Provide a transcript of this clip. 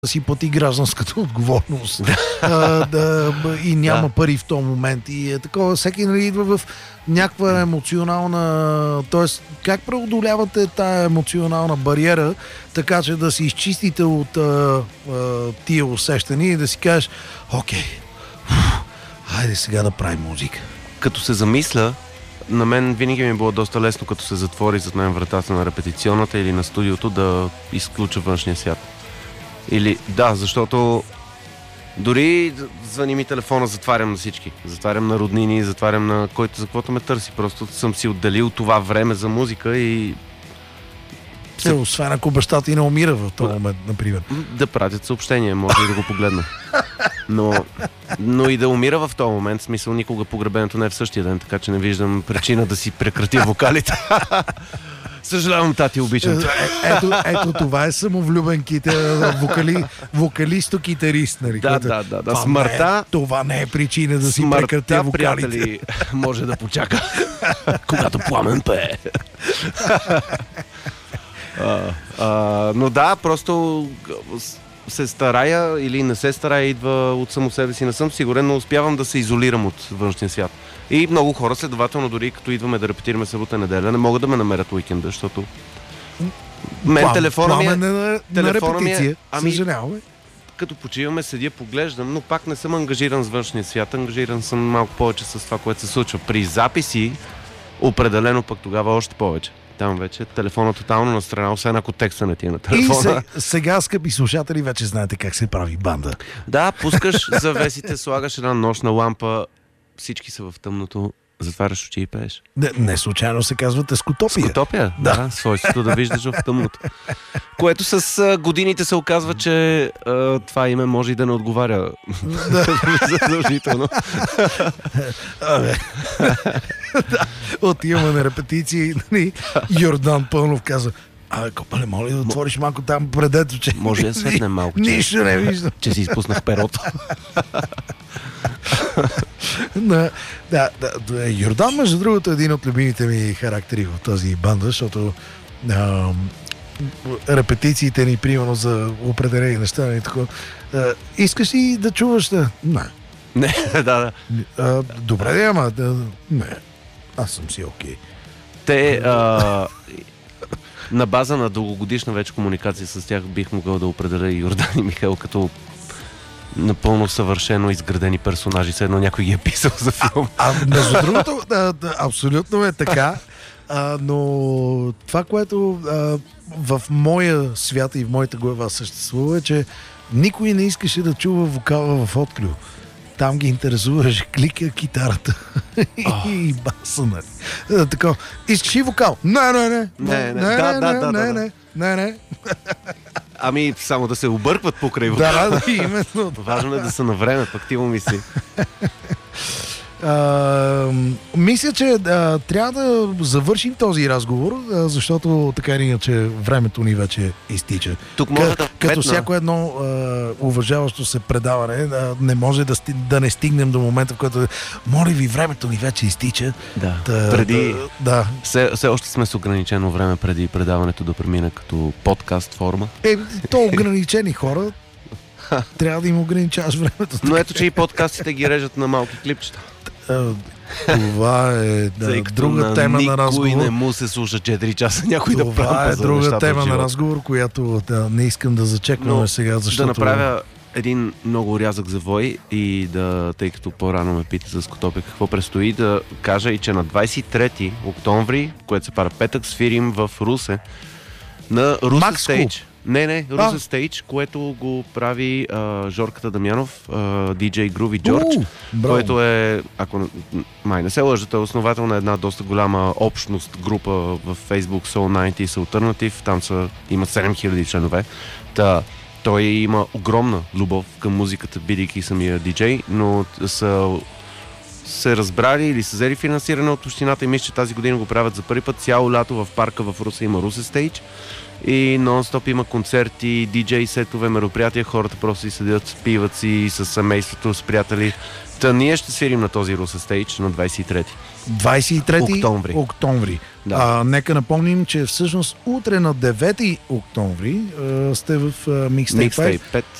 да си плати гражданската отговорност и няма пари в този момент. И е такова, всеки идва в някаква емоционална... Тоест, как преодолявате тая емоционална бариера, така че да си изчистите от тия усещания и да си кажеш, окей, хайде сега да правим музика. Като се замисля, на мен винаги ми е било доста лесно, като се затвори зад мен вратата на репетиционната или на студиото, да изключа външния свят. Или да, защото дори звъни ми телефона, затварям на всички. Затварям на роднини, затварям на който за каквото ме търси. Просто съм си отделил това време за музика и... Освен ако баща ти не умира в този момент, например. Да пратят съобщение, може и да го погледна. Но и да умира в този момент, в смисъл никога погребението не е в същия ден, така че не виждам причина да си прекратя вокалите. Съжалявам, тати, обичам. Ето това е самовлюбенките, вокалисто-китарист, нали? Да. Смъртта... Това не е причина да си прекратя вокалите. Приятели, може да почака, когато Пламен пее. Но да, просто се старая или не се старая, идва от само себе си. Не съм сигурен, но успявам да се изолирам от външния свят. И много хора, следователно, дори като идваме да репетираме събота неделя, не могат да ме намерят уикенда, защото телефона ми е... Съжаляваме. Като почиваме, седя, поглеждам, но пак не съм ангажиран с външния свят, ангажиран съм малко повече с това, което се случва. При записи, определено пък тогава още повече. Там вече телефона тотално на страна, освен ако текста не ти е на телефона. И сега, скъпи слушатели, вече знаете как се прави банда. Да, пускаш завесите, слагаш една нощна лампа, всички са в тъмното, затваряш очи и пееш. Не случайно се казва тескотопия. Скотопия, да, свойството да виждаш в тъмното. Което с годините се оказва, че това име може и да не отговаря задължително. Отиваме на репетиции, Йордан Пълнов казва: Копале, моля да отвориш малко там предето, че... Може да светнем малко, нищо не виждам. Че си изпуснах перото. Йордан, между другото, е един от любимите ми характери в тази банда, защото репетициите ни, примерно за определени неща, и такова. Искаш ли да чуваш? Не, да. Добре, ама не. Аз съм си окей. Те... На база на дългогодишна вече комуникация с тях бих могъл да определя и Йордан и Михаил като напълно съвършено изградени персонажи, все едно някой ги е писал за филм. Между другото, абсолютно е така, но това, което в моя свят и в моята глава съществува, е, че никой не искаше да чува вокала в отклю. Там ги интересуваше клика, китарата и баса, нали. Така, искаш и вокал? Не. Ами, само да се объркват покрай вокала. Да, именно. Важно е да са на време, пък ти му мисли. Мисля, че трябва да завършим този разговор, защото така или иначе времето ни вече изтича. Тук може като всяко едно уважаващо се предаване, не може да не стигнем до момента, в който моля ви, времето ни вече изтича. Да. Преди... Все още сме с ограничено време преди предаването да премина като подкаст форма. То ограничени хора. Трябва да им ограничаваш времето. Но ето, че и подкастите ги режат на малки клипчета. Това е друга тема на разговор. Никой не му се слуша 4 часа някой да прави. Това е друга тема на разговор, която не искам да зачекваме сега, защото... Да направя един много рязък завой и тъй като по-рано ме пита за Скотопия какво предстои, да кажа и че на 23 октомври, което се пара петък, свирим в Русе на Русе Стейдж. Не, Русе Стейдж, което го прави Жорката Дамянов, DJ Groovy George, който е, ако май не се лъжа, той е основател на една доста голяма общност, група в Facebook Soul 90s Alternative, там има 7000 членове. Той има огромна любов към музиката, бидейки самия диджей, но са се разбрали или са взели финансиране от общината и мисля, че тази година го правят за първи път. Цяло лято в парка в Русе има Русе Стейдж и нон-стоп има концерти, диджей сетове, мероприятия, хората просто си седят, пиват си с семейството, с приятели. Ние ще свирим на този Русе Стейдж на 23 октомври. Да. Нека напомним, че всъщност утре на 9 октомври сте в Mixtape 5. Mixtape 5.